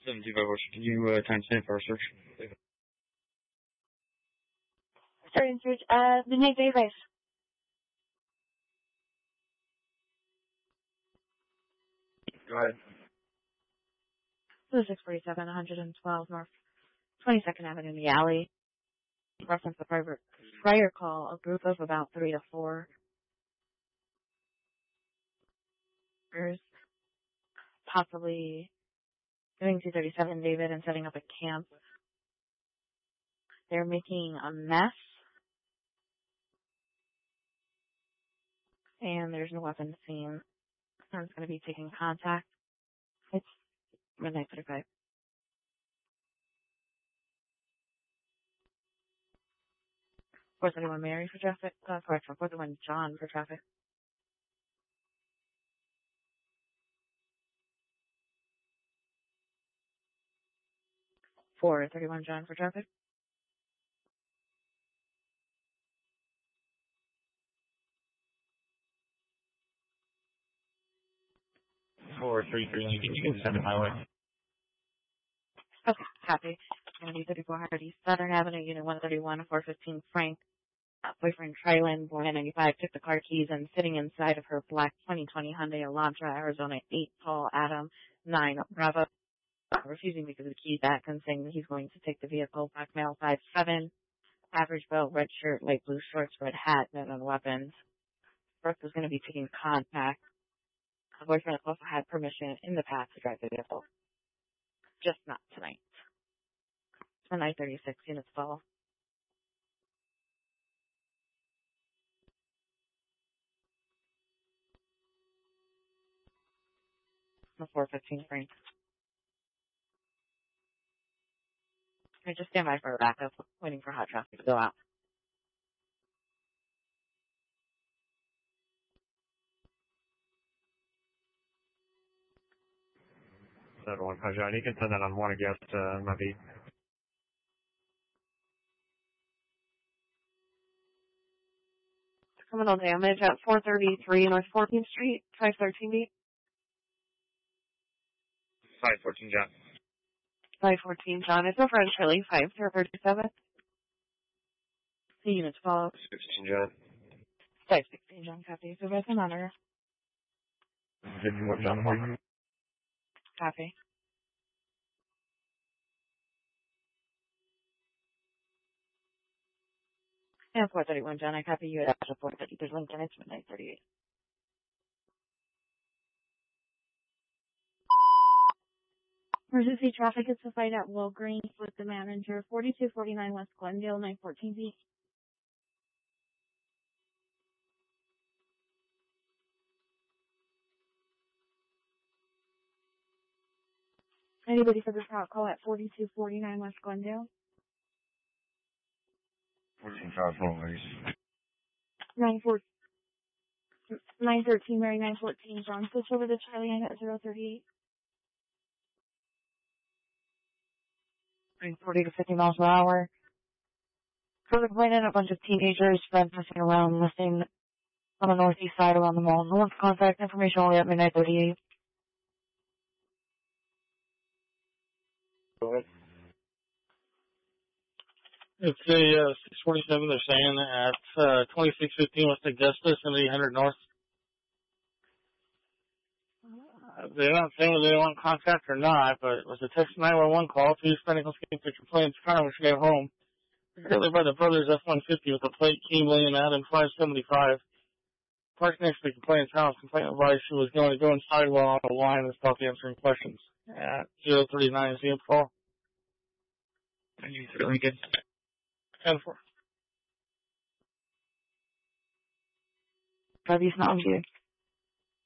725 Ocean, can you timestamp our search? Starting search, midnight 35. Go ahead. So 647, 112 North 22nd Avenue in the alley. Reference the prior call, a group of about 3 to 4. Possibly doing 237 David and setting up a camp. They're making a mess. And there's no weapon seen. Someone's going to be taking contact. It's midnight 35. 431 Mary for traffic. Correction, 431 John for traffic. 431 John for traffic. 433 Lincoln, you can send it my way. Okay, copy. It's going to be 3400 East Southern Avenue, Unit 131, 415 Frank. Boyfriend Trilin, born in 95, took the car keys and sitting inside of her black 2020 Hyundai Elantra, Arizona 8 Paul Adam 9 Bravo, refusing to give the keys back and saying that he's going to take the vehicle. Black male 5'7", average build, red shirt, light blue shorts, red hat, no known weapons. Brooke was going to be taking contact. The boyfriend also had permission in the past to drive the vehicle. Just not tonight. It's 936 units follow. The 415 Frank. I just stand by for a backup, waiting for hot traffic to go out. That one, John. You can send that on one against my beat. Criminal damage at 433 North 14th Street, 513 beat. 514 John. 514 John. It's over in Shirley, 5037. The units follow. 16 John. 516 John, copy. Supervisor monitor. 51 John. Copy. And 431 John, I copy you at 430. There's Lincoln, it's midnight 38. Emergency traffic is supplied at Walgreens with the manager, 4249 West Glendale, 914 beat. Anybody for this route, call at 4249 West Glendale. 14 Charles Rollers. 913 Mary, 914 John. Switch over to Charlie at 038. 40 to 50 miles per hour. So they're complaining a bunch of teenagers messing around, listing on the northeast side around the mall. No one's contact information only at midnight 38. Go ahead. It's a 647. They're saying at 2615 West Augustus and 800 North. They're not saying whether they want contact or not, but it was a text 911 call. Two Hispanic escaping picture planes car which came home. Currently by the Brothers F-150 with a plate King William Adam 575. Parked next to the complainant's house. Complainant advised she was going to go inside while on the line and stop answering questions. At 039 St. Paul. And you said Lincoln. 10-4. Probably not you.